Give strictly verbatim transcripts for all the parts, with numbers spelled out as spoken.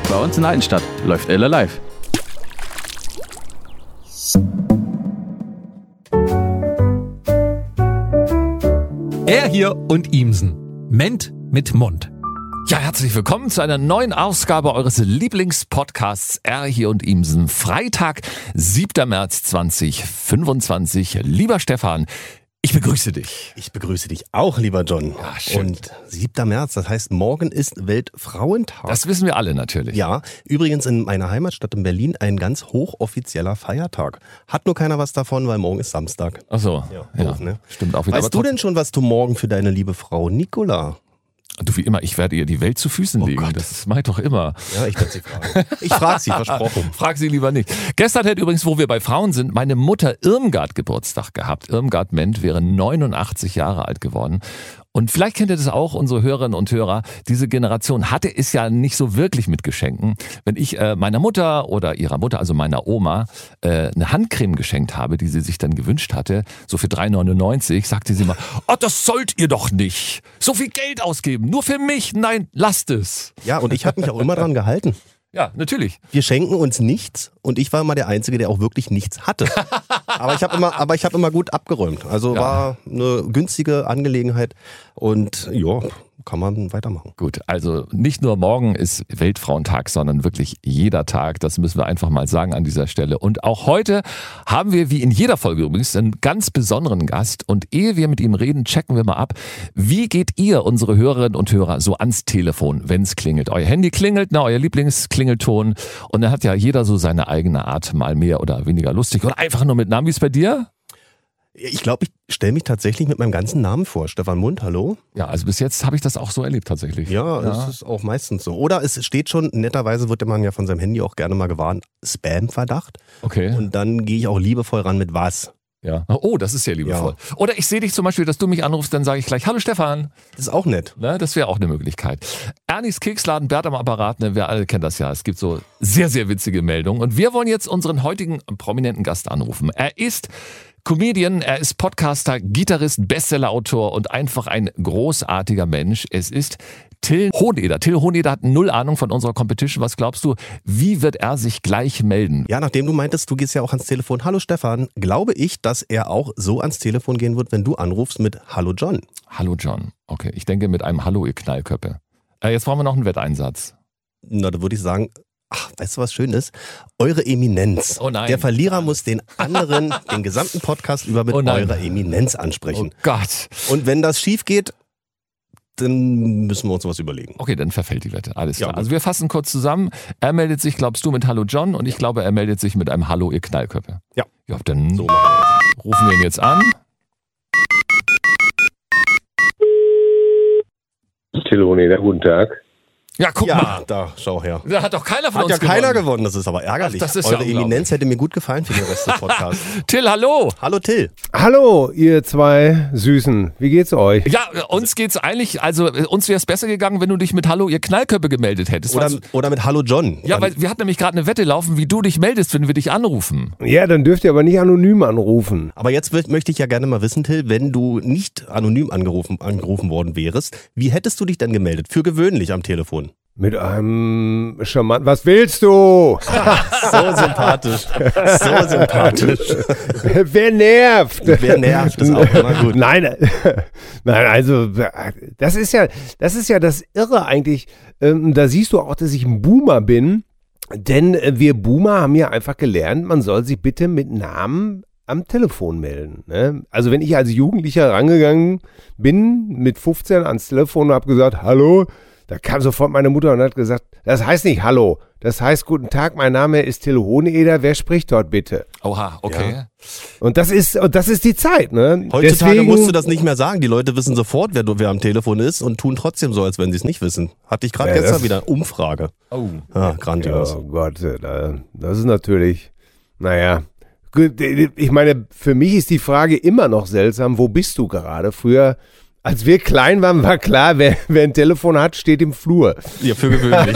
Bei uns in der Innenstadt läuft Ella live. Er hier und Ihmsen. Ment mit Mund. Ja, herzlich willkommen zu einer neuen Ausgabe eures Lieblingspodcasts Er hier und Ihmsen. Freitag, siebter März zweitausendfünfundzwanzig. Lieber Stefan, ich begrüße dich. Ich begrüße dich auch, lieber John. Ja, schön. Und siebter März, das heißt, morgen ist Weltfrauentag. Das wissen wir alle natürlich. Ja, übrigens in meiner Heimatstadt in Berlin ein ganz hochoffizieller Feiertag. Hat nur keiner was davon, weil morgen ist Samstag. Ach so, Ja, ja, doof, ne? Stimmt auch wieder. Weißt Aber du trotzdem- denn schon, was du morgen für deine liebe Frau Nicola? Du, wie immer, ich werde ihr die Welt zu Füßen Oh legen. Gott. Das mache ich doch immer. Ja, ich werde sie fragen. Ich frage sie, versprochen. Frag sie lieber nicht. Gestern hat übrigens, wo wir bei Frauen sind, meine Mutter Irmgard Geburtstag gehabt. Irmgard Ment wäre neunundachtzig Jahre alt geworden. Und vielleicht kennt ihr das auch, unsere Hörerinnen und Hörer. Diese Generation hatte es ja nicht so wirklich mit Geschenken. Wenn ich äh, meiner Mutter oder ihrer Mutter, also meiner Oma, äh, eine Handcreme geschenkt habe, die sie sich dann gewünscht hatte, so für drei neunundneunzig, sagte sie immer, oh, das sollt ihr doch nicht. So viel Geld ausgeben, nur für mich. Nein, lasst es. Ja, und ich habe mich auch immer dran gehalten. Ja, natürlich. Wir schenken uns nichts und ich war immer der Einzige, der auch wirklich nichts hatte. Aber ich habe immer, aber ich habe immer gut abgeräumt. Also Ja. war eine günstige Angelegenheit und ja, kann man weitermachen. Gut, also nicht nur morgen ist Weltfrauentag, sondern wirklich jeder Tag. Das müssen wir einfach mal sagen an dieser Stelle. Und auch heute haben wir, wie in jeder Folge übrigens, einen ganz besonderen Gast. Und ehe wir mit ihm reden, checken wir mal ab, wie geht ihr, unsere Hörerinnen und Hörer, so ans Telefon, wenn es klingelt? Euer Handy klingelt, na, euer Lieblingsklingelton. Und dann hat ja jeder so seine eigene Art, mal mehr oder weniger lustig oder einfach nur mit Namen. Wie ist es bei dir? Ich glaube, ich stelle mich tatsächlich mit meinem ganzen Namen vor. Stefan Mund, hallo? Ja, also bis jetzt habe ich das auch so erlebt tatsächlich. Ja, das ist auch meistens so. Oder es steht schon, netterweise wird man ja von seinem Handy auch gerne mal gewarnt, Spam-Verdacht. Okay. Und dann gehe ich auch liebevoll ran mit was. Ja. Oh, das ist ja liebevoll. Oder ich sehe dich zum Beispiel, dass du mich anrufst, dann sage ich gleich, hallo Stefan. Das ist auch nett. Ne, das wäre auch eine Möglichkeit. Ernies Keksladen, Bert am Apparat, ne, wir alle kennen das ja. Es gibt so sehr, sehr witzige Meldungen. Und wir wollen jetzt unseren heutigen prominenten Gast anrufen. Er ist Comedian, er ist Podcaster, Gitarrist, Bestsellerautor und einfach ein großartiger Mensch. Es ist Till Hohneder. Till Hohneder hat null Ahnung von unserer Competition. Was glaubst du, wie wird er sich gleich melden? Ja, nachdem du meintest, du gehst ja auch ans Telefon. Hallo Stefan, glaube ich, dass er auch so ans Telefon gehen wird, wenn du anrufst mit Hallo John. Hallo John. Okay, ich denke mit einem Hallo, ihr Knallköppe. Äh, jetzt brauchen wir noch einen Wetteinsatz. Na, da würde ich sagen, ach, weißt du, was schön ist? Eure Eminenz. Oh nein. Der Verlierer muss den anderen den gesamten Podcast über mit Oh nein. eurer Eminenz Oh ansprechen. Gott. Und wenn das schief geht, dann müssen wir uns was überlegen. Okay, dann verfällt die Wette. Alles Ja, klar. gut. Also wir fassen kurz zusammen. Er meldet sich, glaubst du, mit Hallo John und ich glaube, er meldet sich mit einem Hallo, ihr Knallköppe. Ja. Ja, dann So machen wir rufen wir ihn jetzt an. Till Hohneder, guten Tag. Ja, guck das. mal. Ja, da, schau her. Da hat doch keiner von Hat ja uns keiner gewonnen. gewonnen, das ist aber ärgerlich. Ach, das ist ja Eure unglaublich. Eminenz hätte mir gut gefallen für den Rest des Podcasts. Till, hallo. Hallo Till. Hallo, ihr zwei Süßen. Wie geht's euch? Ja, uns geht's eigentlich, also äh, uns wäre es besser gegangen, wenn du dich mit Hallo, ihr Knallköppe gemeldet hättest. Oder, Weißt du- oder mit Hallo John. ja, Dann- weil wir hatten nämlich gerade eine Wette laufen, wie du dich meldest, wenn wir dich anrufen. Ja, dann dürft ihr aber nicht anonym anrufen. aber jetzt will, möchte ich ja gerne mal wissen, Till, wenn du nicht anonym angerufen, angerufen worden wärst, wie hättest du dich denn gemeldet? Für gewöhnlich am Telefon. Mit einem charmanten... Was willst du? So sympathisch. So sympathisch. Wer nervt? Wer nervt, ist auch immer gut. Nein, äh, nein, also das ist ja, das ist ja das Irre eigentlich. Ähm, da siehst du auch, dass ich ein Boomer bin, denn äh, wir Boomer haben ja einfach gelernt, man soll sich bitte mit Namen am Telefon melden. Ne? Also wenn ich als Jugendlicher rangegangen bin, mit fünfzehn ans Telefon und habe gesagt, hallo, da kam sofort meine Mutter und hat gesagt, das heißt nicht Hallo, das heißt Guten Tag, mein Name ist Till Hohneder, wer spricht dort bitte? Oha, okay. Ja. Und das ist, und das ist die Zeit, ne? Heutzutage Deswegen, musst du das nicht mehr sagen. Die Leute wissen sofort, wer, du- wer am Telefon ist und tun trotzdem so, als wenn sie es nicht wissen. Hatte ich gerade Ja, gestern das- wieder Umfrage. Oh. Ah, grandios. Oh Gott, da- das ist natürlich, naja. Gut, ich meine, für mich ist die Frage immer noch seltsam, wo bist du gerade? Früher Als wir klein waren, war klar, wer, wer ein Telefon hat, steht im Flur. Ja, für gewöhnlich.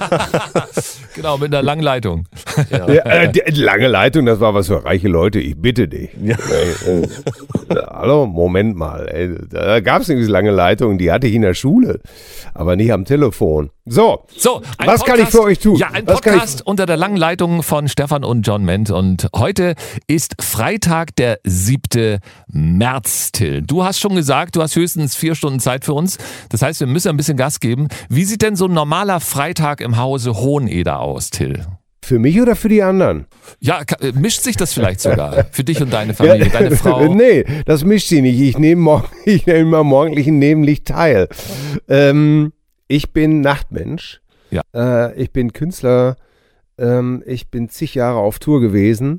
Genau, mit einer langen Leitung. Ja, äh, die, lange Leitung, das war was für reiche Leute, ich bitte dich. Ja. Äh, äh, hallo, Moment mal. Ey, da gab es nämlich lange Leitungen, die hatte ich in der Schule, aber nicht am Telefon. So, so ein was Podcast, kann ich für euch tun? Ja, ein was Podcast unter der langen Leitung von Stefan und John Ment. Und heute ist Freitag, der siebte März, Till. Du hast schon gesagt, du hast höchstens vier Stunden Zeit für uns. Das heißt, wir müssen ein bisschen Gas geben. Wie sieht denn so ein normaler Freitag im Hause Hoheneder aus, Till? Für mich oder für die anderen? Ja, mischt sich das vielleicht sogar? Für dich und deine Familie, deine Frau? Nee, das mischt sie nicht. Ich nehme morgen, ich nehme am morgendlichen Nebenlicht teil. Ähm, ich bin Nachtmensch. Ja. Äh, ich bin Künstler. Ähm, ich bin zig Jahre auf Tour gewesen.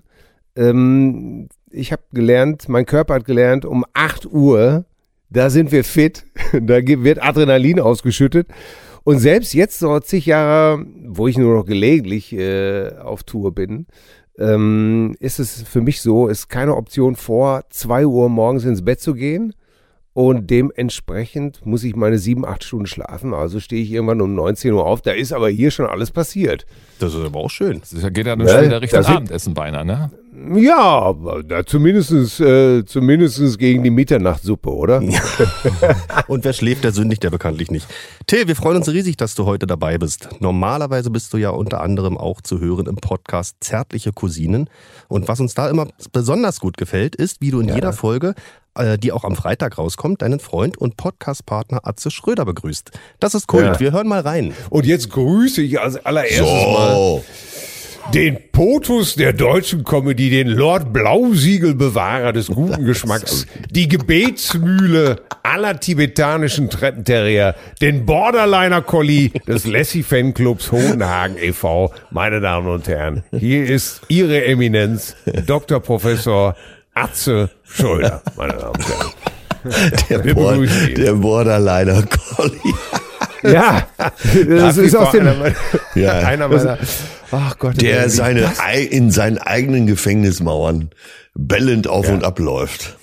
Ähm, ich habe gelernt, mein Körper hat gelernt, um acht Uhr, da sind wir fit. Da wird Adrenalin ausgeschüttet. Und selbst jetzt, so zig Jahre, wo ich nur noch gelegentlich äh, auf Tour bin, ähm, ist es für mich so, ist keine Option vor zwei Uhr morgens ins Bett zu gehen. Und dementsprechend muss ich meine sieben, acht Stunden schlafen. Also stehe ich irgendwann um neunzehn Uhr auf. Da ist aber hier schon alles passiert. Das ist aber auch schön. Das geht ja dann schon wieder Richtung Abendessen beinahe, ne? Ja, aber da zumindest, äh, zumindest gegen die Mitternachtssuppe, oder? Ja. Und wer schläft, der sündigt ja bekanntlich nicht. Till, wir freuen uns riesig, dass du heute dabei bist. Normalerweise bist du ja unter anderem auch zu hören im Podcast Zärtliche Cousinen. Und was uns da immer besonders gut gefällt, ist, wie du in ja. jeder Folge, äh, die auch am Freitag rauskommt, deinen Freund und Podcastpartner Atze Schröder begrüßt. Das ist cool. Ja. Wir hören mal rein. Und jetzt grüße ich als allererstes so. mal den POTUS der deutschen Comedy, den Lord Blausiegelbewahrer des guten Geschmacks, die Gebetsmühle aller tibetanischen Treppenterrier, den Borderliner Collie des Lassie Fanclubs Hohenhagen e V. Meine Damen und Herren, hier ist Ihre Eminenz, Doktor Professor Atze Schröder, meine Damen und Herren. Der, Wir Bord, der Borderliner Collie. Ja, das ist aus dem, einer, ja. einer meiner, ach Gott, der seine, in seinen eigenen Gefängnismauern bellend auf ja. und ab läuft.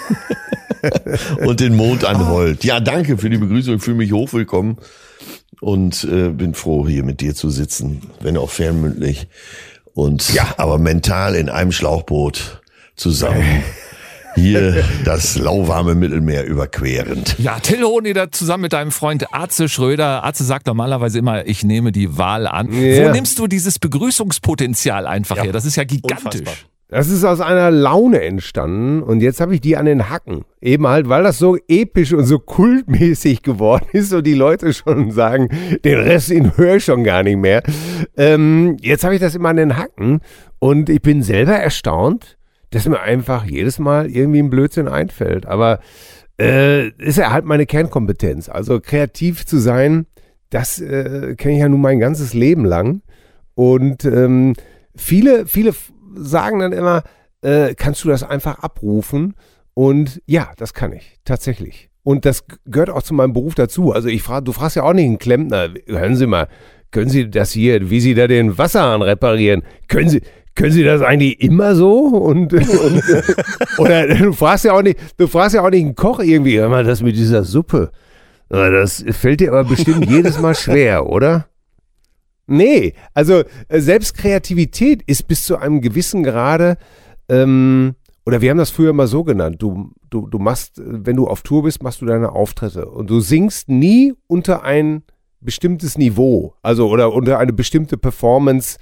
Und den Mond anheult. Ja, danke für die Begrüßung, ich fühle mich hochwillkommen und äh, bin froh, hier mit dir zu sitzen, wenn auch fernmündlich. Und ja, aber mental in einem Schlauchboot zusammen. Hier das lauwarme Mittelmeer überquerend. Ja, Till Hoheneder zusammen mit deinem Freund Atze Schröder. Atze sagt normalerweise immer, ich nehme die Wahl an. Ja. Wo nimmst du dieses Begrüßungspotenzial einfach ja. her? Das ist ja gigantisch. Unfassbar. Das ist aus einer Laune entstanden und jetzt habe ich die an den Hacken. Eben halt, weil das so episch und so kultmäßig geworden ist und die Leute schon sagen, den Rest den höre ich schon gar nicht mehr. Ähm, jetzt habe ich das immer an den Hacken und ich bin selber erstaunt, dass mir einfach jedes Mal irgendwie ein Blödsinn einfällt. Aber äh, ist ja halt meine Kernkompetenz. Also kreativ zu sein, das äh, kenne ich ja nun mein ganzes Leben lang. Und ähm, viele, viele sagen dann immer, äh, kannst du das einfach abrufen? Und ja, das kann ich, tatsächlich. Und das gehört auch zu meinem Beruf dazu. Also ich frage, du fragst ja auch nicht einen Klempner, hören Sie mal, können Sie das hier, wie Sie da den Wasserhahn reparieren, können Sie... Können Sie das eigentlich immer so? Und, und oder du fragst ja auch nicht, du fragst ja auch nicht einen Koch irgendwie, hör mal, das mit dieser Suppe. Das fällt dir aber bestimmt jedes Mal schwer, oder? Nee, also selbst Kreativität ist bis zu einem gewissen Grade, ähm, oder wir haben das früher mal so genannt, du, du, du machst, wenn du auf Tour bist, machst du deine Auftritte und du singst nie unter ein bestimmtes Niveau, also oder unter eine bestimmte Performance,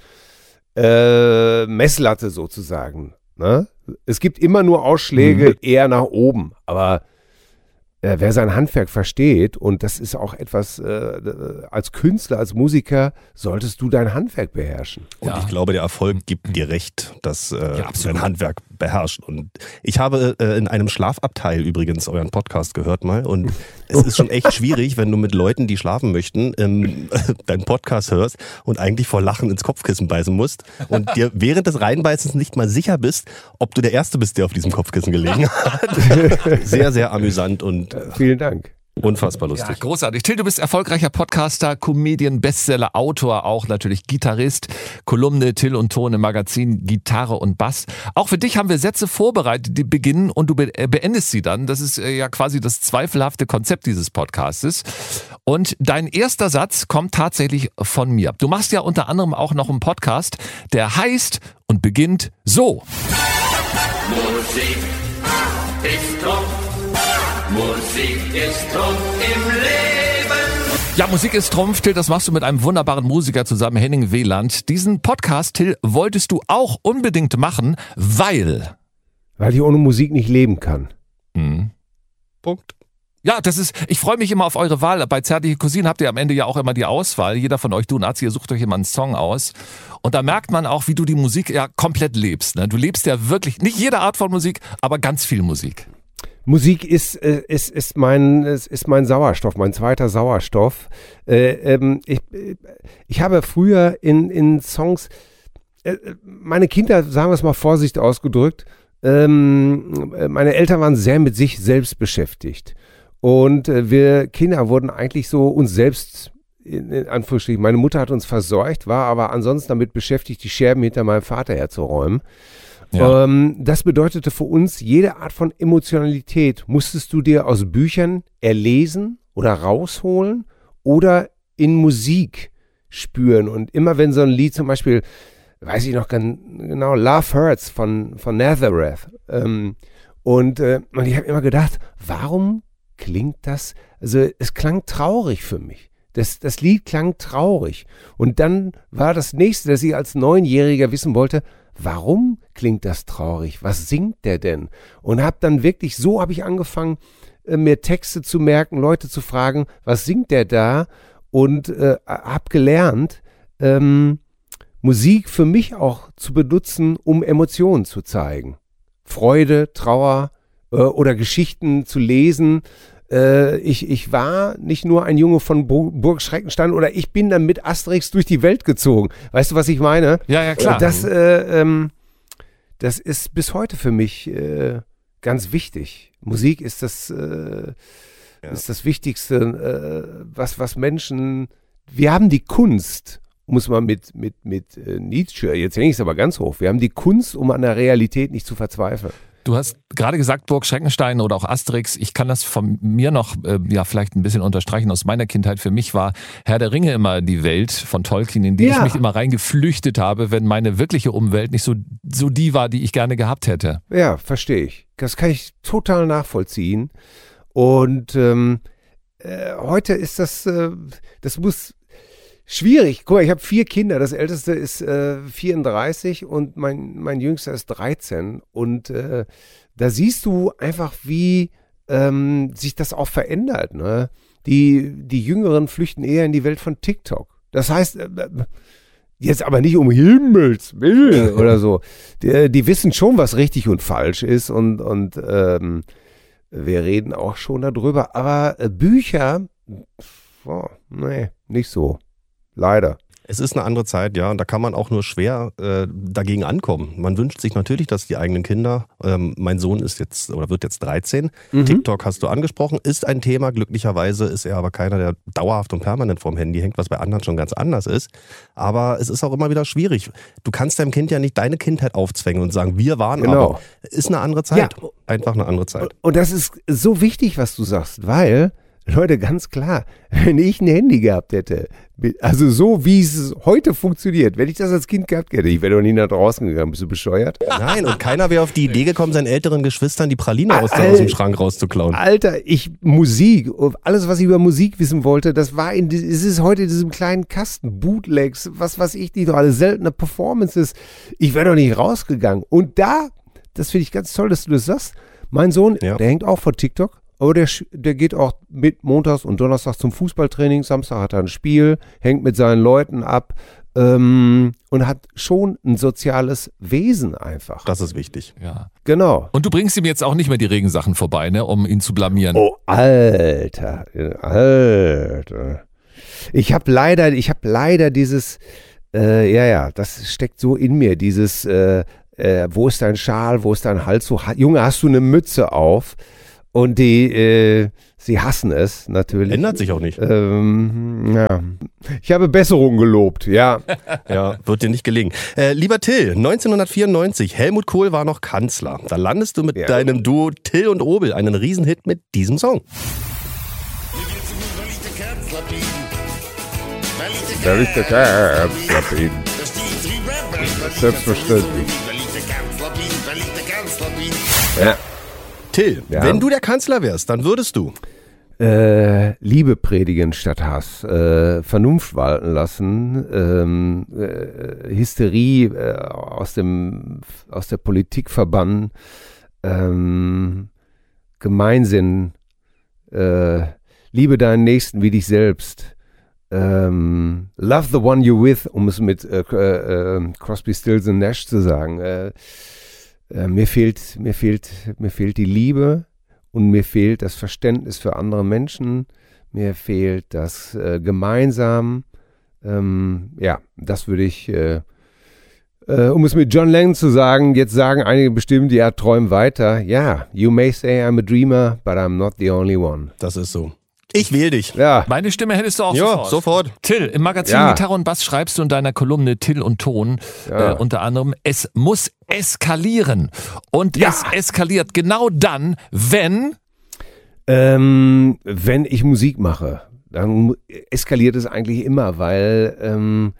Äh, Messlatte sozusagen. Ne? Es gibt immer nur Ausschläge mhm. eher nach oben, aber äh, wer sein Handwerk versteht, und das ist auch etwas, äh, als Künstler, als Musiker, solltest du dein Handwerk beherrschen. Und ja. ich glaube, der Erfolg gibt dir recht, dass äh, ja, du dein Handwerk beherrschst. Und ich habe äh, in einem Schlafabteil übrigens euren Podcast gehört mal und es ist schon echt schwierig, wenn du mit Leuten, die schlafen möchten, ähm, deinen Podcast hörst und eigentlich vor Lachen ins Kopfkissen beißen musst und dir während des Reinbeißens nicht mal sicher bist, ob du der Erste bist, der auf diesem Kopfkissen gelegen hat. Sehr, sehr amüsant und äh, vielen Dank. Unfassbar lustig. Ja, großartig. Till, du bist erfolgreicher Podcaster, Comedian, Bestseller, Autor, auch natürlich Gitarrist, Kolumne Till und Ton im Magazin Gitarre und Bass. Auch für dich haben wir Sätze vorbereitet, die beginnen und du beendest sie dann. Das ist ja quasi das zweifelhafte Konzept dieses Podcastes. Und dein erster Satz kommt tatsächlich von mir. Du machst ja unter anderem auch noch einen Podcast, der heißt und beginnt so. Musik ist Trumpf. Musik ist Trumpf im Leben. Ja, Musik ist Trumpf, Till, das machst du mit einem wunderbaren Musiker zusammen, Henning Wieland. Diesen Podcast, Till, wolltest du auch unbedingt machen, weil... Weil ich ohne Musik nicht leben kann. Mhm. Punkt. Ja, das ist, ich freue mich immer auf eure Wahl. Bei Zärtliche Cousinen habt ihr am Ende ja auch immer die Auswahl. Jeder von euch, du und Azi, ihr sucht euch immer einen Song aus. Und da merkt man auch, wie du die Musik ja komplett lebst. Ne? Du lebst ja wirklich, nicht jede Art von Musik, aber ganz viel Musik. Musik ist, äh, ist, ist, mein, ist, ist mein Sauerstoff, mein zweiter Sauerstoff. Äh, ähm, ich, ich habe früher in, in Songs, äh, meine Kinder, sagen wir es mal vorsichtig ausgedrückt, ähm, meine Eltern waren sehr mit sich selbst beschäftigt. Und äh, wir Kinder wurden eigentlich so uns selbst, in, in Anführungsstrichen, meine Mutter hat uns versorgt, war aber ansonsten damit beschäftigt, die Scherben hinter meinem Vater herzuräumen. Ja. Ähm, das bedeutete für uns, jede Art von Emotionalität musstest du dir aus Büchern erlesen oder rausholen oder in Musik spüren. Und immer wenn so ein Lied zum Beispiel, weiß ich noch ganz genau, Love Hurts von, von Nazareth. Ähm, und, äh, und ich habe immer gedacht, warum klingt das, also es klang traurig für mich. Das, das Lied klang traurig. Und dann war das nächste, dass ich als Neunjähriger wissen wollte, warum klingt das traurig? Was singt der denn? Und habe dann wirklich, so habe ich angefangen, mir Texte zu merken, Leute zu fragen, was singt der da? Und äh, habe gelernt, ähm, Musik für mich auch zu benutzen, um Emotionen zu zeigen. Freude, Trauer äh, oder Geschichten zu lesen. Äh, ich, ich war nicht nur ein Junge von Burg Schreckenstein oder ich bin dann mit Asterix durch die Welt gezogen. Weißt du, was ich meine? Ja, ja, klar. Das, äh, ähm, das ist bis heute für mich äh, ganz wichtig. Musik ist das, äh, ja. ist das Wichtigste, äh, was, was Menschen, wir haben die Kunst, muss man mit, mit, mit äh, Nietzsche, jetzt hänge ich es aber ganz hoch, wir haben die Kunst, um an der Realität nicht zu verzweifeln. Du hast gerade gesagt, Burg Schreckenstein oder auch Asterix. Ich kann das von mir noch äh, ja vielleicht ein bisschen unterstreichen aus meiner Kindheit. Für mich war Herr der Ringe immer die Welt von Tolkien, in die ja. ich mich immer reingeflüchtet habe, wenn meine wirkliche Umwelt nicht so, so die war, die ich gerne gehabt hätte. Ja, verstehe ich. Das kann ich total nachvollziehen. Und ähm, äh, heute ist das, äh, das muss... schwierig. Guck mal, ich habe vier Kinder. Das älteste ist äh, vierunddreißig und mein, mein jüngster ist dreizehn. Und äh, da siehst du einfach, wie ähm, sich das auch verändert. Ne? Die, die Jüngeren flüchten eher in die Welt von TikTok. Das heißt, äh, jetzt aber nicht um Himmels Willen oder so. Die, die wissen schon, was richtig und falsch ist. Und, und ähm, wir reden auch schon darüber. Aber äh, Bücher, oh, nee, nicht so. Leider. Es ist eine andere Zeit, ja, und da kann man auch nur schwer äh, dagegen ankommen. Man wünscht sich natürlich, dass die eigenen Kinder, ähm, mein Sohn ist jetzt oder wird jetzt dreizehn, mhm. TikTok hast du angesprochen, ist ein Thema, glücklicherweise ist er aber keiner, der dauerhaft und permanent vorm Handy hängt, was bei anderen schon ganz anders ist. Aber es ist auch immer wieder schwierig. Du kannst deinem Kind ja nicht deine Kindheit aufzwängen und sagen, wir waren genau. aber. Ist eine andere Zeit. Ja. Einfach eine andere Zeit. Und das ist so wichtig, was du sagst, weil... Leute, ganz klar, wenn ich ein Handy gehabt hätte, also so wie es heute funktioniert, wenn ich das als Kind gehabt hätte, ich wäre doch nie nach draußen gegangen, bist du bescheuert? Nein, und keiner wäre auf die Idee gekommen, seinen älteren Geschwistern die Praline aus, aus dem Schrank rauszuklauen. Alter, ich, Musik, alles was ich über Musik wissen wollte, das war in, es ist heute in diesem kleinen Kasten, Bootlegs, was weiß ich, die doch alle seltene Performances, ich wäre doch nicht rausgegangen. Und da, das finde ich ganz toll, dass du das sagst, mein Sohn, ja. der hängt auch vor TikTok. Aber der, der geht auch mit montags und donnerstags zum Fußballtraining, Samstag hat er ein Spiel, hängt mit seinen Leuten ab ähm, und hat schon ein soziales Wesen einfach. Das ist wichtig. Ja. Genau. Und du bringst ihm jetzt auch nicht mehr die Regensachen vorbei, ne, um ihn zu blamieren. Oh, Alter, Alter. Ich habe leider, ich habe leider dieses, äh, ja, ja, das steckt so in mir, dieses, äh, äh, wo ist dein Schal, wo ist dein Hals? So, Junge, hast du eine Mütze auf? Und die, äh, sie hassen es natürlich. Ändert sich auch nicht. Ähm, ja. Ich habe Besserung gelobt, ja. Ja, wird dir nicht gelingen. Äh, lieber Till, neunzehnhundertvierundneunzig, Helmut Kohl war noch Kanzler. Da landest du mit Ja. deinem Duo Till und Obel einen Riesenhit mit diesem Song. Da ist der Kanzler bin. Selbstverständlich. Ja. Till, Ja. wenn du der Kanzler wärst, dann würdest du Äh, Liebe predigen statt Hass, äh, Vernunft walten lassen, ähm, äh, Hysterie äh, aus dem aus der Politik verbannen, ähm, Gemeinsinn, äh, liebe deinen Nächsten wie dich selbst, ähm, love the one you're with, um es mit äh, äh, Crosby, Stills und Nash zu sagen. Äh, äh, mir fehlt mir fehlt mir fehlt die Liebe. Und mir fehlt das Verständnis für andere Menschen, mir fehlt das äh, gemeinsam, ähm, ja, das würde ich, äh, äh, um es mit John Lennon zu sagen, jetzt sagen einige bestimmt, ja, träum weiter. Ja, you may say I'm a dreamer, but I'm not the only one. Das ist so. Ich wähle dich. Ja, Meine Stimme hättest du auch Ja, sofort. sofort. Till, im Magazin Ja. Gitarre und Bass schreibst du in deiner Kolumne Till und Ton Ja. äh, unter anderem, es muss eskalieren. Und Ja. es eskaliert genau dann, wenn... ähm, wenn ich Musik mache, dann eskaliert es eigentlich immer, weil, ähm,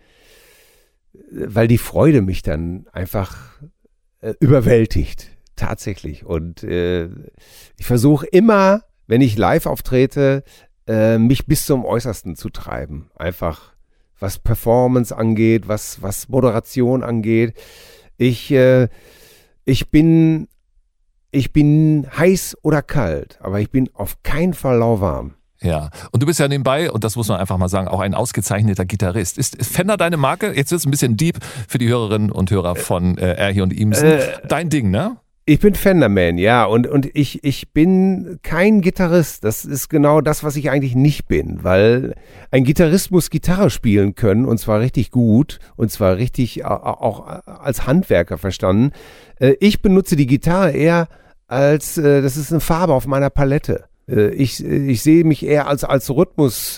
weil die Freude mich dann einfach äh, überwältigt, tatsächlich. Und äh, ich versuche immer, wenn ich live auftrete, äh, mich bis zum Äußersten zu treiben. Einfach was Performance angeht, was, was Moderation angeht. Ich, äh, ich bin, ich bin heiß oder kalt, aber ich bin auf keinen Fall lauwarm. Ja, und du bist ja nebenbei, und das muss man einfach mal sagen, auch ein ausgezeichneter Gitarrist. Ist, ist Fender deine Marke? Jetzt wird es ein bisschen deep für die Hörerinnen und Hörer von äh, Erhi und Imsen. Äh, Dein Ding, ne? Ich bin Fenderman, ja, und, und ich, ich bin kein Gitarrist. Das ist genau das, was ich eigentlich nicht bin, weil ein Gitarrist muss Gitarre spielen können, und zwar richtig gut, und zwar richtig auch als Handwerker verstanden. Ich benutze die Gitarre eher als, das ist eine Farbe auf meiner Palette. Ich, ich sehe mich eher als, als Rhythmus.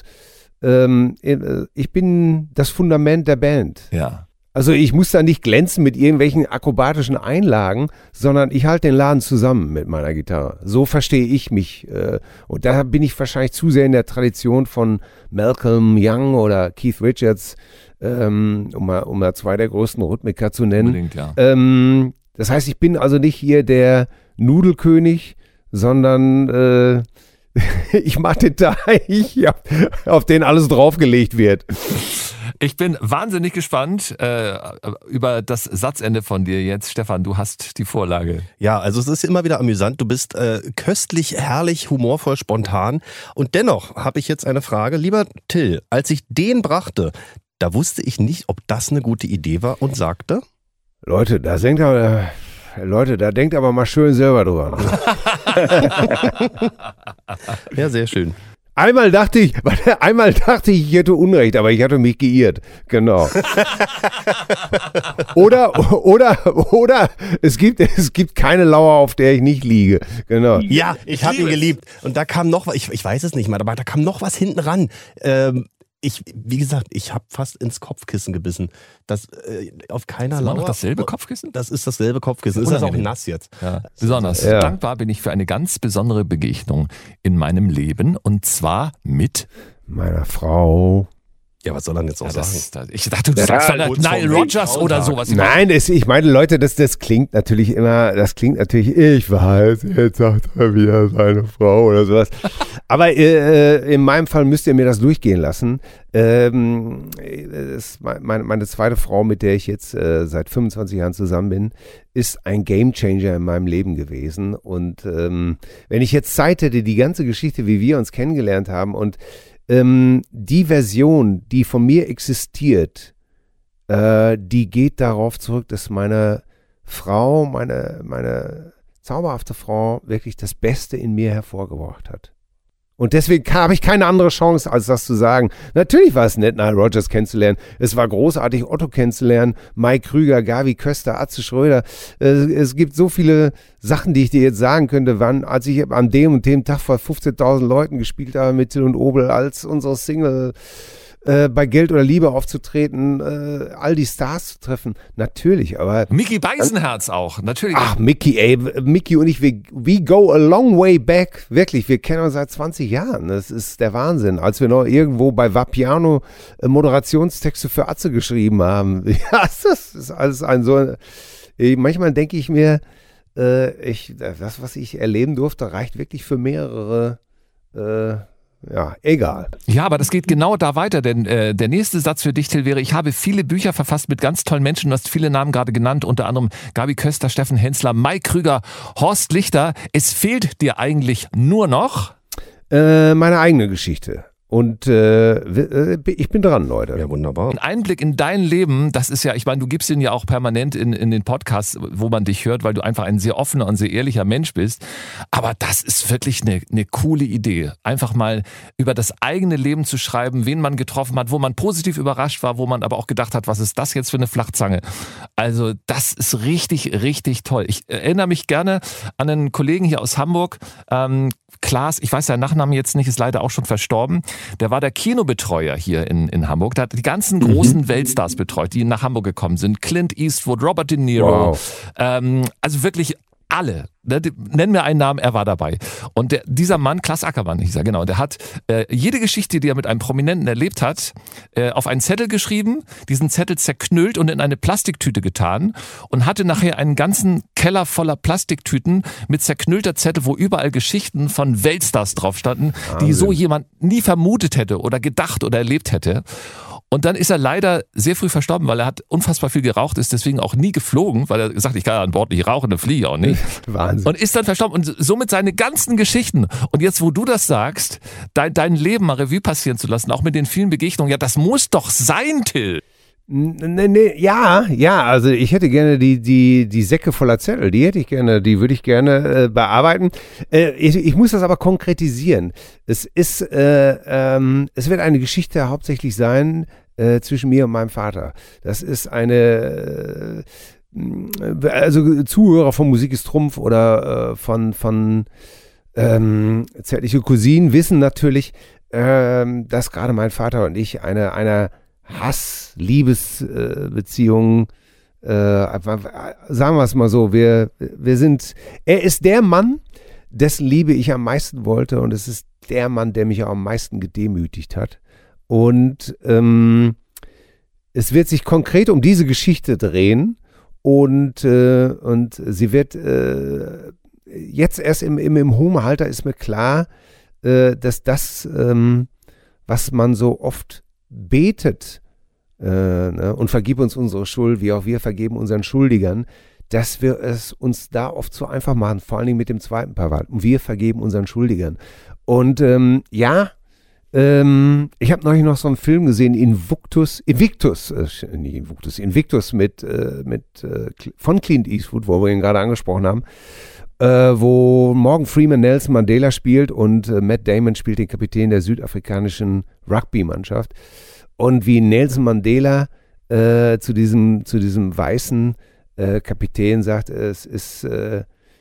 Ich bin das Fundament der Band. Ja. Also ich muss da nicht glänzen mit irgendwelchen akrobatischen Einlagen, sondern ich halte den Laden zusammen mit meiner Gitarre. So verstehe ich mich. Und da bin ich wahrscheinlich zu sehr in der Tradition von Malcolm Young oder Keith Richards, um mal, um mal zwei der größten Rhythmiker zu nennen. Unbedingt, ja. Ähm, das heißt, ich bin also nicht hier der Nudelkönig, sondern äh, ich mache den Teich, auf, auf den alles draufgelegt wird. Ich bin wahnsinnig gespannt äh, über das Satzende von dir jetzt. Stefan, du hast die Vorlage. Ja, also es ist immer wieder amüsant. Du bist äh, köstlich, herrlich, humorvoll, spontan. Und dennoch habe ich jetzt eine Frage. Lieber Till, als ich den brachte, da wusste ich nicht, ob das eine gute Idee war und sagte... Leute, da denkt aber, Leute, da denkt aber mal schön selber drüber. Ja, sehr schön. Einmal dachte ich, einmal dachte ich, ich hätte Unrecht, aber ich hatte mich geirrt. Genau. Oder, oder, oder es gibt, es gibt keine Lauer, auf der ich nicht liege. Genau. Ja, ich habe ihn geliebt. Und da kam noch was, ich, ich weiß es nicht mal, aber da kam noch was hinten ran. Ähm, ich, wie gesagt, ich habe fast ins Kopfkissen gebissen. Das äh, auf keiner Ist immer Lauer. noch dasselbe Kopfkissen? Das ist dasselbe Kopfkissen. Ist das auch Unangenehm. nass jetzt? Ja, besonders. Ja. Dankbar bin ich für eine ganz besondere Begegnung in meinem Leben, und zwar mit... Meiner Frau. Ja, was soll er denn jetzt auch Ja, sagen? das, das, ich dachte, du sagst von der uns vom Nile Rodgers oder sowas. Nein, es, ich meine, Leute, das, das klingt natürlich immer, das klingt natürlich, ich weiß, jetzt sagt er wieder seine Frau oder sowas. Aber äh, in meinem Fall müsst ihr mir das durchgehen lassen. Ähm, das, meine, meine zweite Frau, mit der ich jetzt äh, seit fünfundzwanzig Jahren zusammen bin, ist ein Gamechanger in meinem Leben gewesen. Und ähm, wenn ich jetzt Zeit hätte, die ganze Geschichte, wie wir uns kennengelernt haben, und ähm, die Version, die von mir existiert, äh, die geht darauf zurück, dass meine Frau, meine, meine zauberhafte Frau, wirklich das Beste in mir hervorgebracht hat. Und deswegen habe ich keine andere Chance, als das zu sagen. Natürlich war es nett, Nile Rodgers kennenzulernen. Es war großartig, Otto kennenzulernen, Mike Krüger, Gavi Köster, Atze Schröder. Es, es gibt so viele Sachen, die ich dir jetzt sagen könnte, wann, als ich an dem und dem Tag vor fünfzehntausend Leuten gespielt habe mit Till und Obel, als unsere Single äh, bei Geld oder Liebe aufzutreten, äh, all die Stars zu treffen. Natürlich, aber... Micky Beisenherz auch, natürlich. Ach, Micky, ey, Micky und ich, we, we go a long way back. Wirklich, wir kennen uns seit zwanzig Jahren. Das ist der Wahnsinn. Als wir noch irgendwo bei Vapiano äh, Moderationstexte für Atze geschrieben haben. Ja, das ist alles ein so... Äh, manchmal denke ich mir, äh, ich, das, was ich erleben durfte, reicht wirklich für mehrere... Äh, Ja, egal. Ja, aber das geht genau da weiter, denn äh, der nächste Satz für dich, Till, wäre, ich habe viele Bücher verfasst mit ganz tollen Menschen, du hast viele Namen gerade genannt, unter anderem Gabi Köster, Steffen Hensler, Mike Krüger, Horst Lichter. Es fehlt dir eigentlich nur noch? Äh, meine eigene Geschichte. Und äh, ich bin dran, Leute. Ja, wunderbar. Ein Einblick in dein Leben, das ist ja, ich meine, du gibst den ja auch permanent in, in den Podcasts, wo man dich hört, weil du einfach ein sehr offener und sehr ehrlicher Mensch bist. Aber das ist wirklich eine, eine coole Idee. Einfach mal über das eigene Leben zu schreiben, wen man getroffen hat, wo man positiv überrascht war, wo man aber auch gedacht hat, was ist das jetzt für eine Flachzange? Also das ist richtig, richtig toll. Ich erinnere mich gerne an einen Kollegen hier aus Hamburg, ähm, Klaas, ich weiß seinen Nachnamen jetzt nicht, ist leider auch schon verstorben. Der war der Kinobetreuer hier in, in Hamburg. Der hat die ganzen großen mhm. Weltstars betreut, die nach Hamburg gekommen sind. Clint Eastwood, Robert De Niro. Wow. Ähm, also wirklich alle. Ne, nenn mir einen Namen, er war dabei. Und der, dieser Mann, Klaas Ackermann hieß er, genau, der hat äh, jede Geschichte, die er mit einem Prominenten erlebt hat, äh, auf einen Zettel geschrieben, diesen Zettel zerknüllt und in eine Plastiktüte getan und hatte nachher einen ganzen Keller voller Plastiktüten mit zerknüllter Zettel, wo überall Geschichten von Weltstars drauf standen, die so jemand nie vermutet hätte oder gedacht oder erlebt hätte. Und dann ist er leider sehr früh verstorben, weil er hat unfassbar viel geraucht, ist deswegen auch nie geflogen, weil er gesagt hat, ich kann an Bord nicht rauchen, dann fliege ich auch nicht. Wahnsinn. Und ist dann verstorben und somit seine ganzen Geschichten. Und jetzt, wo du das sagst, dein, dein Leben mal Revue passieren zu lassen, auch mit den vielen Begegnungen, ja, das muss doch sein, Till. Nee, nee, ja, ja, also ich hätte gerne die, die, die Säcke voller Zettel, die hätte ich gerne, die würde ich gerne äh, bearbeiten. Äh, ich, ich muss das aber konkretisieren. Es ist, äh, ähm, es wird eine Geschichte hauptsächlich sein äh, zwischen mir und meinem Vater. Das ist eine, äh, also Zuhörer von Musik ist Trumpf oder äh, von, von ähm, Zärtliche Cousinen wissen natürlich, äh, dass gerade mein Vater und ich eine, einer Hass-Liebesbeziehungen, äh, äh, sagen wir es mal so, wir, wir sind, er ist der Mann, dessen Liebe ich am meisten wollte und es ist der Mann, der mich auch am meisten gedemütigt hat. Und ähm, es wird sich konkret um diese Geschichte drehen und, äh, und sie wird äh, jetzt erst im, im, im hohen Alter ist mir klar, äh, dass das, ähm, was man so oft betet äh, ne, und vergib uns unsere Schuld, wie auch wir vergeben unseren Schuldigern, dass wir es uns da oft so einfach machen, vor allen Dingen mit dem zweiten Part. Und wir vergeben unseren Schuldigern. Und ähm, ja, ähm, ich habe neulich noch so einen Film gesehen, Invictus, Invictus, äh, nicht Invictus, Invictus mit, äh, mit äh, von Clint Eastwood, wo wir ihn gerade angesprochen haben, äh, wo Morgan Freeman Nelson Mandela spielt und äh, Matt Damon spielt den Kapitän der südafrikanischen Rugby-Mannschaft. Und wie Nelson Mandela äh, zu diesem, zu diesem weißen äh, Kapitän sagt, es ist, äh,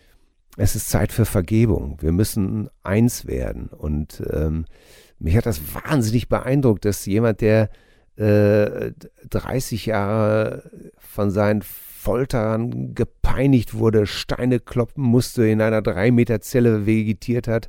es ist Zeit für Vergebung. Wir müssen eins werden. Und ähm, mich hat das wahnsinnig beeindruckt, dass jemand, der äh, dreißig Jahre von seinen Folterern gepeinigt wurde, Steine kloppen musste, in einer drei Meter Zelle vegetiert hat,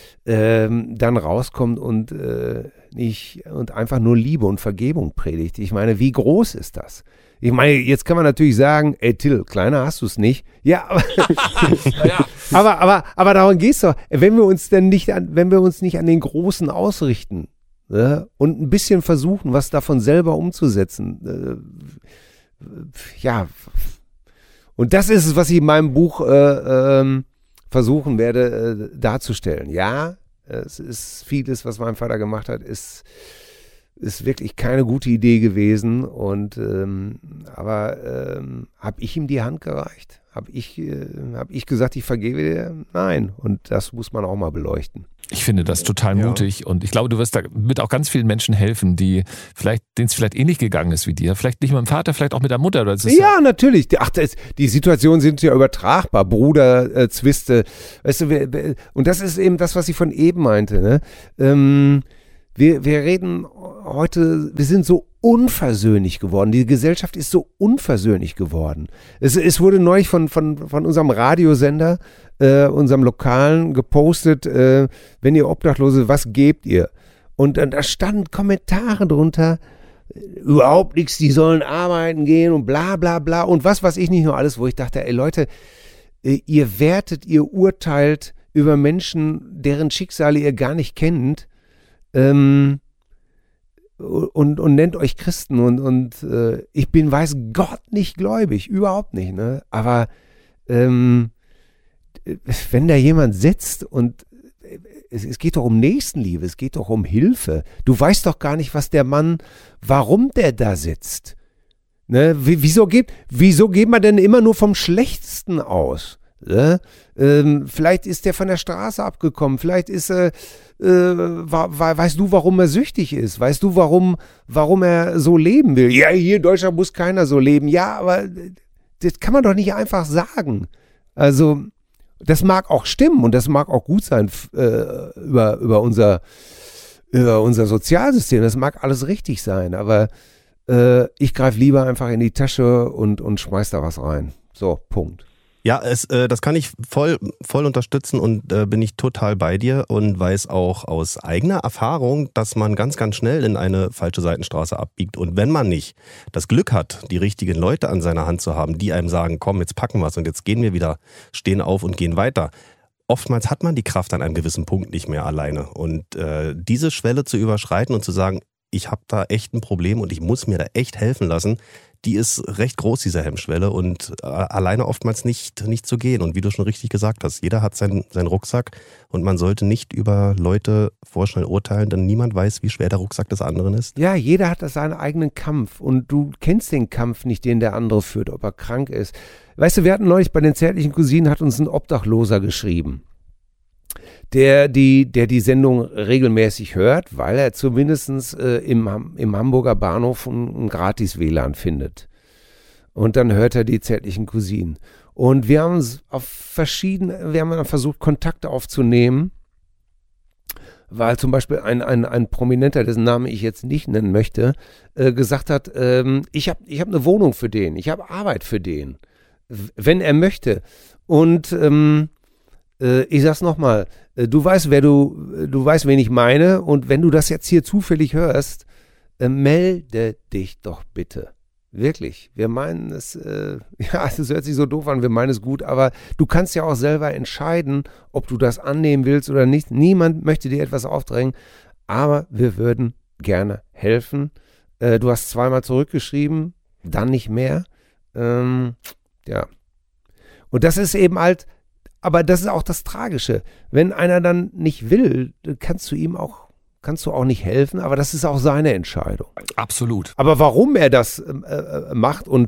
ähm, dann rauskommt und äh, nicht und einfach nur Liebe und Vergebung predigt. Ich meine, wie groß ist das? Ich meine, jetzt kann man natürlich sagen, ey Till, kleiner hast du es nicht. Ja, aber, ja. aber, aber, aber darum geht's doch. Wenn wir uns denn nicht an, wenn wir uns nicht an den Großen ausrichten, ne, und ein bisschen versuchen, was davon selber umzusetzen, äh, ja, und das ist es, was ich in meinem Buch äh, ähm, versuchen werde äh, darzustellen. Ja, es ist vieles, was mein Vater gemacht hat, ist, ist wirklich keine gute Idee gewesen. Und ähm, aber ähm, habe ich ihm die Hand gereicht? Habe ich, äh, hab ich gesagt, ich vergebe dir? Nein. Und das muss man auch mal beleuchten. Ich finde das total Ja. mutig und ich glaube, du wirst damit auch ganz vielen Menschen helfen, die vielleicht, denen es vielleicht ähnlich gegangen ist wie dir. Vielleicht nicht mit dem Vater, vielleicht auch mit der Mutter. Das ist Ja, natürlich. Ach, das, die Situationen sind ja übertragbar. Bruder, äh, Zwiste. Weißt du, wir, wir, und das ist eben das, was ich von eben meinte. Ne? Ähm, wir, wir reden heute, wir sind so unversöhnlich geworden. Die Gesellschaft ist so unversöhnlich geworden. Es, es wurde neulich von, von, von unserem Radiosender, äh, unserem Lokalen, gepostet, äh, wenn ihr Obdachlose, was gebt ihr? Und äh, da standen Kommentare drunter, überhaupt nichts, die sollen arbeiten gehen und bla bla bla und was weiß ich nicht nur alles, wo ich dachte, ey Leute, ihr wertet, ihr urteilt über Menschen, deren Schicksale ihr gar nicht kennt, ähm, und, und nennt euch Christen und, und äh, ich bin, weiß Gott, nicht gläubig, überhaupt nicht, ne? Aber ähm, wenn da jemand sitzt und es, es geht doch um Nächstenliebe, es geht doch um Hilfe. Du weißt doch gar nicht, was der Mann, warum der da sitzt. Ne? Wie, wieso, geht, wieso geht man denn immer nur vom Schlechtesten aus? Ne? Ähm, vielleicht ist der von der Straße abgekommen, vielleicht ist er, äh, wa, wa, weißt du, warum er süchtig ist? Weißt du, warum, warum er so leben will? Ja, hier in Deutschland muss keiner so leben. Ja, aber das kann man doch nicht einfach sagen. Also, das mag auch stimmen und das mag auch gut sein äh, über, über, unser, über unser Sozialsystem. Das mag alles richtig sein, aber äh, ich greife lieber einfach in die Tasche und, und schmeiß da was rein. So, Punkt. Ja, es, äh, das kann ich voll, voll unterstützen und äh, bin ich total bei dir und weiß auch aus eigener Erfahrung, dass man ganz, ganz schnell in eine falsche Seitenstraße abbiegt. Und wenn man nicht das Glück hat, die richtigen Leute an seiner Hand zu haben, die einem sagen, komm, jetzt packen wir es und jetzt gehen wir wieder, stehen auf und gehen weiter. Oftmals hat man die Kraft an einem gewissen Punkt nicht mehr alleine. Und äh, diese Schwelle zu überschreiten und zu sagen, ich habe da echt ein Problem und ich muss mir da echt helfen lassen, die ist recht groß, diese Hemmschwelle und äh, alleine oftmals nicht, nicht zu gehen. Und wie du schon richtig gesagt hast, jeder hat seinen, seinen Rucksack und man sollte nicht über Leute vorschnell urteilen, denn niemand weiß, wie schwer der Rucksack des anderen ist. Ja, jeder hat seinen eigenen Kampf und du kennst den Kampf nicht, den der andere führt, ob er krank ist. Weißt du, wir hatten neulich bei den zärtlichen Cousinen, hat uns ein Obdachloser geschrieben, der die, der die Sendung regelmäßig hört, weil er zumindest äh, im, im Hamburger Bahnhof ein, ein Gratis-W L A N findet. Und dann hört er die zärtlichen Cousinen. Und wir haben auf verschiedene, wir haben dann versucht, Kontakte aufzunehmen, weil zum Beispiel ein, ein, ein Prominenter, dessen Namen ich jetzt nicht nennen möchte, äh, gesagt hat, ähm, ich habe ich hab eine Wohnung für den, ich habe Arbeit für den, wenn er möchte. Und ähm, ich sag's nochmal, du weißt, wer du, du weißt, wen ich meine und wenn du das jetzt hier zufällig hörst, äh, melde dich doch bitte. Wirklich. Wir meinen es, äh, ja, es hört sich so doof an, wir meinen es gut, aber du kannst ja auch selber entscheiden, ob du das annehmen willst oder nicht. Niemand möchte dir etwas aufdrängen, aber wir würden gerne helfen. Äh, du hast zweimal zurückgeschrieben, dann nicht mehr. Ähm, ja. Und das ist eben halt, aber das ist auch das Tragische. Wenn einer dann nicht will, kannst du ihm auch, kannst du auch nicht helfen, aber das ist auch seine Entscheidung. Absolut. Aber warum er das äh, macht und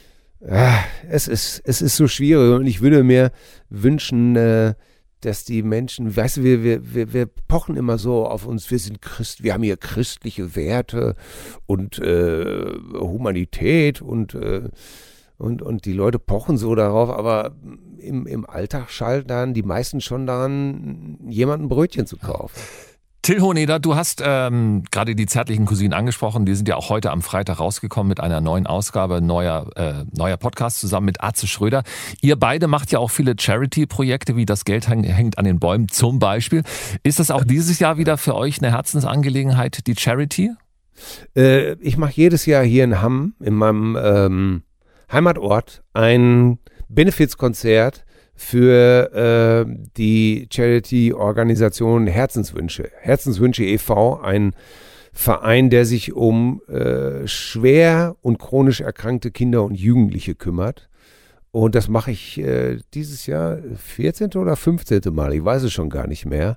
äh, es ist, es ist so schwierig und ich würde mir wünschen, äh, dass die Menschen, weißt du, wir, wir, wir, wir pochen immer so auf uns, wir sind Christ, wir haben hier christliche Werte und äh, Humanität und äh, Und, und die Leute pochen so darauf, aber im, im Alltag schalten die meisten schon daran, jemandem ein Brötchen zu kaufen. Till Hohneder, du hast ähm, gerade die zärtlichen Cousinen angesprochen. Die sind ja auch heute am Freitag rausgekommen mit einer neuen Ausgabe, neuer, äh, neuer Podcast zusammen mit Atze Schröder. Ihr beide macht ja auch viele Charity-Projekte, wie das Geld hängt an den Bäumen zum Beispiel. Ist das auch dieses Jahr wieder für euch eine Herzensangelegenheit, die Charity? Äh, ich mache jedes Jahr hier in Hamm, in meinem ähm, Heimatort, ein Benefizkonzert für äh, die Charity-Organisation Herzenswünsche. Herzenswünsche e V, ein Verein, der sich um äh, schwer und chronisch erkrankte Kinder und Jugendliche kümmert. Und das mache ich äh, dieses Jahr vierzehnte oder fünfzehnte Mal, ich weiß es schon gar nicht mehr.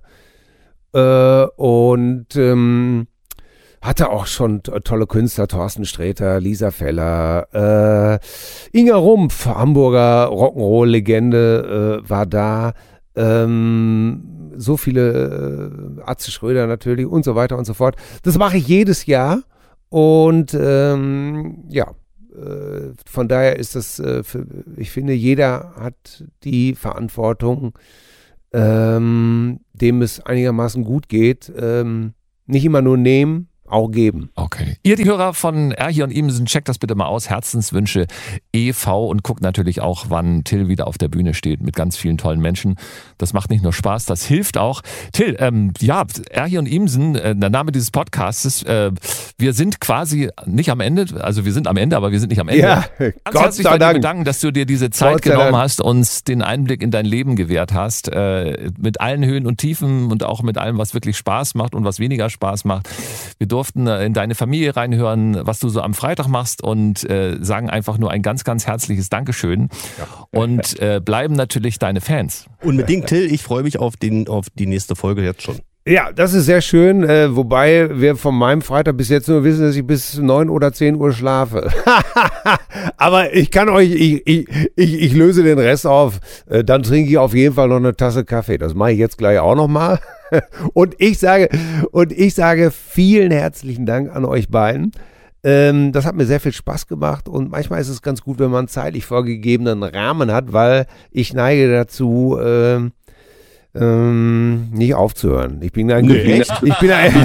Äh, und ähm, hatte auch schon tolle Künstler, Thorsten Sträter, Lisa Feller, äh, Inga Rumpf, Hamburger Rock'n'Roll-Legende, äh, war da. ähm, so viele äh, Atze Schröder natürlich und so weiter und so fort. Das mache ich jedes Jahr und ähm, ja, äh, von daher ist das, äh, für, ich finde, jeder hat die Verantwortung, ähm, dem es einigermaßen gut geht, ähm, nicht immer nur nehmen, auch geben. Okay. Ihr, die Hörer von Erhi und Iemsen, checkt das bitte mal aus. Herzenswünsche e V und guckt natürlich auch, wann Till wieder auf der Bühne steht mit ganz vielen tollen Menschen. Das macht nicht nur Spaß, das hilft auch. Till, ähm, ja, Erhi und Iemsen, äh, der Name dieses Podcasts, äh, wir sind quasi nicht am Ende, also wir sind am Ende, aber wir sind nicht am Ende. Ja, ganz Gott herzlich sei bei dir Dank. bedanken, dass du dir diese Zeit Gott sei genommen Dank. hast, uns den Einblick in dein Leben gewährt hast, äh, mit allen Höhen und Tiefen und auch mit allem, was wirklich Spaß macht und was weniger Spaß macht. Wir durften äh, in deine Familie reinhören, was du so am Freitag machst und äh, sagen einfach nur ein ganz, ganz herzliches Dankeschön und äh, bleiben natürlich deine Fans. Unbedingt, Till, ich freue mich auf, den, auf die nächste Folge jetzt schon. Ja, das ist sehr schön, äh, wobei wir von meinem Freitag bis jetzt nur wissen, dass ich bis neun oder zehn Uhr schlafe. Aber ich kann euch, ich, ich, ich, ich löse den Rest auf, äh, dann trinke ich auf jeden Fall noch eine Tasse Kaffee. Das mache ich jetzt gleich auch nochmal. Und ich sage, und ich sage vielen herzlichen Dank an euch beiden. Ähm, das hat mir sehr viel Spaß gemacht und manchmal ist es ganz gut, wenn man einen zeitlich vorgegebenen Rahmen hat, weil ich neige dazu, ähm, Ähm, nicht aufzuhören. Ich bin ein Nee, Ge- ich bin ein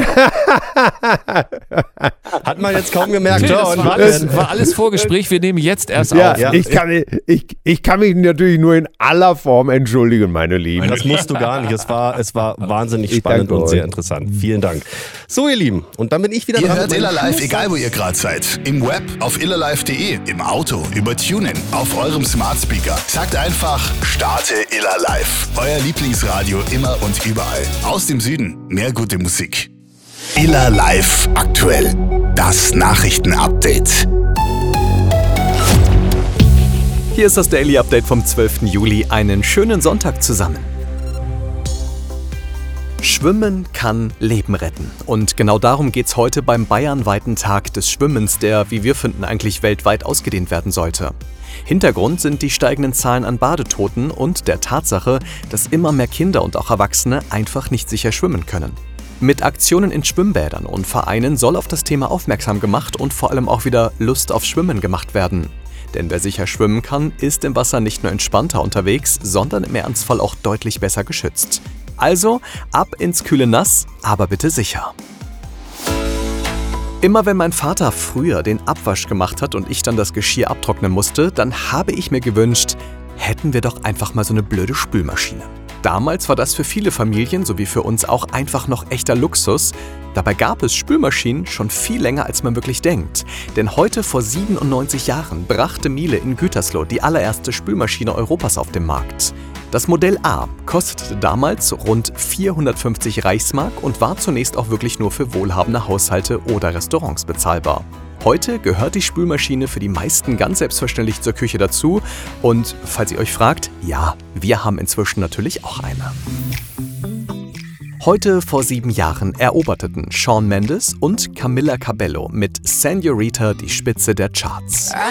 Hat man jetzt kaum gemerkt. Till, Ja, das und war alles, war alles Vorgespräch, wir nehmen jetzt erst ja, auf. ja. ich kann ich, ich kann mich natürlich nur in aller Form entschuldigen, meine Lieben. Das musst du gar nicht. Es war, es war wahnsinnig Ich spannend danke und euch. sehr interessant. Vielen Dank. So, ihr Lieben, und dann bin ich wieder Ihr dran. hört mit Illa meinem Live, egal wo ihr gerade seid. Im Web, auf illerlive punkt de, im Auto, über TuneIn, auf eurem Smart Speaker. Sagt einfach, starte Illa Live. Euer Lieblingsradio immer und überall. Aus dem Süden, mehr gute Musik. Illa Live aktuell. Das Nachrichtenupdate. Hier ist das Daily Update vom zwölften Juli. Einen schönen Sonntag zusammen. Schwimmen kann Leben retten. Und genau darum geht's heute beim bayernweiten Tag des Schwimmens, der, wie wir finden, eigentlich weltweit ausgedehnt werden sollte. Hintergrund sind die steigenden Zahlen an Badetoten und der Tatsache, dass immer mehr Kinder und auch Erwachsene einfach nicht sicher schwimmen können. Mit Aktionen in Schwimmbädern und Vereinen soll auf das Thema aufmerksam gemacht und vor allem auch wieder Lust auf Schwimmen gemacht werden. Denn wer sicher schwimmen kann, ist im Wasser nicht nur entspannter unterwegs, sondern im Ernstfall auch deutlich besser geschützt. Also ab ins kühle Nass, aber bitte sicher. Immer wenn mein Vater früher den Abwasch gemacht hat und ich dann das Geschirr abtrocknen musste, dann habe ich mir gewünscht, hätten wir doch einfach mal so eine blöde Spülmaschine. Damals war das für viele Familien, so wie für uns auch, einfach noch echter Luxus. Dabei gab es Spülmaschinen schon viel länger, als man wirklich denkt. Denn heute vor siebenundneunzig Jahren brachte Miele in Gütersloh die allererste Spülmaschine Europas auf den Markt. Das Modell A kostete damals rund vierhundertfünfzig Reichsmark und war zunächst auch wirklich nur für wohlhabende Haushalte oder Restaurants bezahlbar. Heute gehört die Spülmaschine für die meisten ganz selbstverständlich zur Küche dazu. Und falls ihr euch fragt, ja, wir haben inzwischen natürlich auch eine. Heute vor sieben Jahren eroberten Shawn Mendes und Camila Cabello mit Señorita die Spitze der Charts.